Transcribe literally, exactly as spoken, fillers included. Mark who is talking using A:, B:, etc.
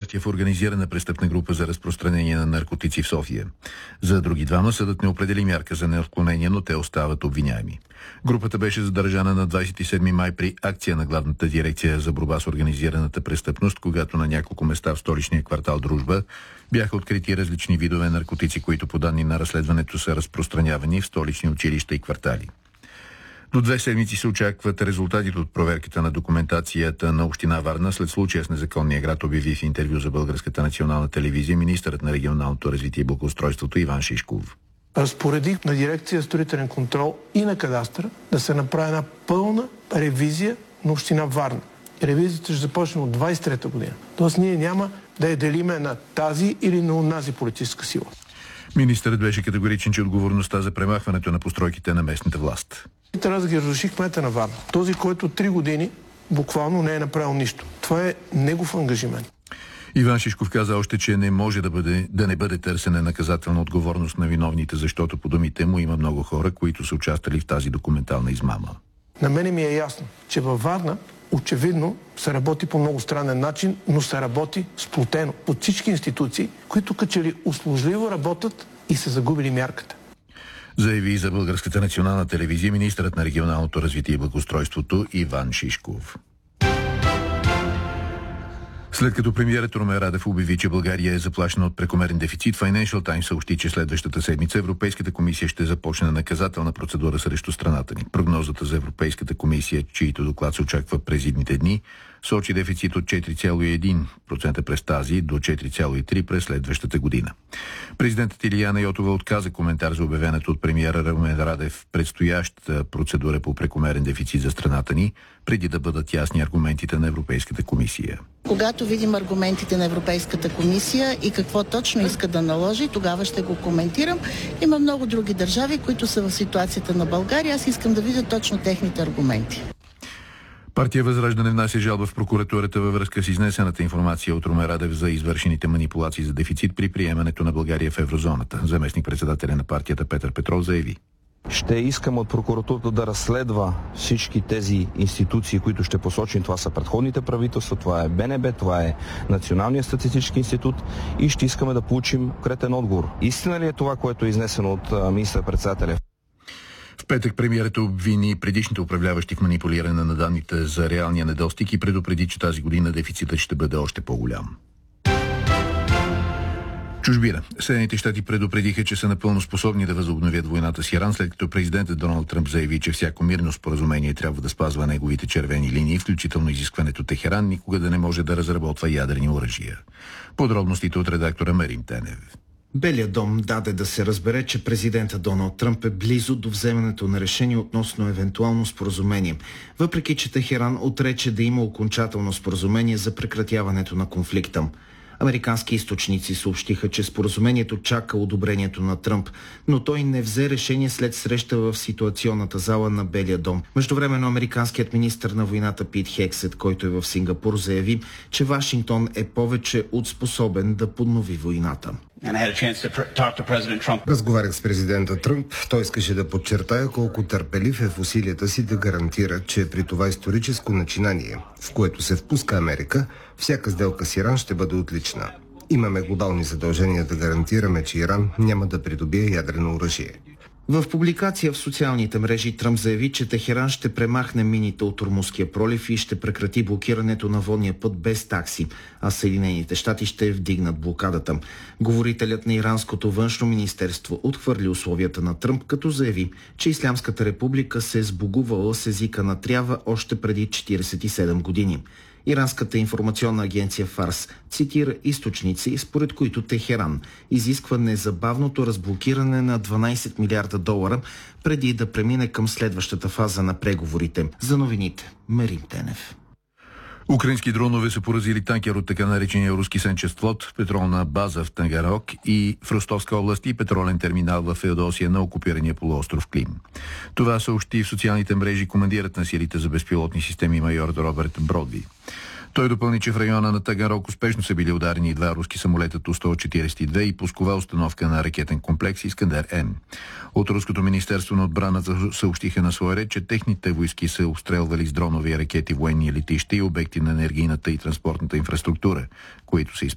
A: участие в организирана престъпна група за разпространение на наркотици в София. За други двама съдът не определи мярка за неотклонение, но те остават обвиняеми. Групата беше задържана на двадесет и седми май при акция на Главната дирекция за борба с организираната престъпност, когато на няколко места в столичния квартал Дружба бяха открити различни видове наркотици, които по данни на разследването са разпространявани в столични училища и квартали. До две седмици се очакват резултатите от проверката на документацията на община Варна след случая с незаконния град, обяви в интервю за Българската национална телевизия министърът на регионалното развитие и благоустройството Иван Шишков.
B: Разпоредих на дирекция строителен контрол и на кадастъра да се направи една пълна ревизия на община Варна. Ревизията ще започне от двадесет и трета година. Тоест ние няма да я делиме на тази или на онази политическа сила.
A: Министърът беше категоричен, че отговорността за премахването на постройките на местната власт.
B: Трябва да ги разруши кмета на Варна. Този, който три години буквално не е направил нищо. Това е негов ангажимент.
A: Иван Шишков каза още, че не може да, бъде, да не бъде търсена наказателна отговорност на виновните, защото по думите му има много хора, които са участвали в тази документална измама.
B: На мене ми е ясно, че във Варна очевидно се работи по много странен начин, но се работи сплотено от всички институции, които като че ли услужливо работят и са загубили мярката.
A: Заяви за Българската национална телевизия министърът на регионалното развитие и благоустройството Иван Шишков. След като премиерът Румен Радев обяви, че България е заплашена от прекомерен дефицит, Financial Times съобщи, че следващата седмица Европейската комисия ще започне наказателна процедура срещу страната ни. Прогнозата за Европейската комисия, чието доклад се очаква през идните дни, сочи дефицит от четири цяло и едно процента през тази до четири цяло и три процента през следващата година. Президентът Илияна Йотова отказа коментар за обявеното от премиера Румен Радев предстояща процедура по прекомерен дефицит за страната ни, преди да бъдат ясни аргументите на Европейската комисия.
C: Когато видим аргументите на Европейската комисия и какво точно иска да наложи, тогава ще го коментирам. Има много други държави, които са в ситуацията на България. Аз искам да видя точно техните аргументи.
A: Партия Възраждане внася жалба в прокуратурата във връзка с изнесената информация от Румен Радев за извършените манипулации за дефицит при приемането на България в еврозоната. Заместник-председателя на партията Петър Петров заяви:
D: ще искам от прокуратурата да разследва всички тези институции, които ще посочим. Това са предходните правителства, това е БНБ, това е Националният статистически институт и ще искаме да получим конкретен отговор. Истина ли е това, което е изнесено от министър-председателя?
A: В петък премиерът обвини предишните управляващи в манипулиране на данните за реалния недостиг и предупреди, че тази година дефицитът ще бъде още по-голям. Чужбина. Съединените щати предупредиха, че са напълно способни да възобновят войната с Иран, след като президентът Доналд Тръмп заяви, че всяко мирно споразумение трябва да спазва неговите червени линии, включително изискването Техеран никога да не може да разработва ядрени оръжия. Подробностите от редактора Мерим Тенев.
E: Белият дом даде да се разбере, че президента Доналд Тръмп е близо до вземането на решение относно евентуално споразумение, въпреки че Техеран отрече да има окончателно споразумение за прекратяването на конфликта. Американски източници съобщиха, че споразумението чака одобрението на Тръмп, но той не взе решение след среща в ситуационната зала на Белия дом. Междувременно американският министър на войната Пит Хексет, който е в Сингапур, заяви, че Вашингтон е повече от способен да поднови войната.
F: Разговарях с президента Тръмп. Той искаше да подчертая колко търпелив е в усилията си да гарантира, че при това историческо начинание, в което се впуска Америка, всяка сделка с Иран ще бъде отлична. Имаме глобални задължения да гарантираме, че Иран няма да придобие ядрено оръжие.
E: В публикация в социалните мрежи Тръмп заяви, че Техеран ще премахне мините от Ормузския пролив и ще прекрати блокирането на водния път без такси, а Съединените щати ще вдигнат блокадата. Говорителят на иранското външно министерство отхвърли условията на Тръмп, като заяви, че Ислямската република се е сбогувала с езика на трябва още преди четиридесет и седем години. Иранската информационна агенция Фарс цитира източници, според които Техеран изисква незабавното разблокиране на дванадесет милиарда долара, преди да премине към следващата фаза на преговорите. За новините, Мерим Тенев.
A: Украински дронове са поразили танкер от така наречения руски сенчест флот, петролна база в Таганрог и в Ростовска област и петролен терминал в Феодосия на окупирания полуостров Клим. Това съобщи в социалните мрежи командирът на силите за безпилотни системи майор Роберт Бродби. Той допълни, че в района на Таганрог успешно са били ударени два руски самолета Ту сто четиридесет и две и пускова установка на ракетен комплекс Искандер-М. От Руското министерство на отбраната съобщиха на своя ред, че техните войски са обстрелвали с дронови ракети военни летища и обекти на енергийната и транспортната инфраструктура, които са изпълнени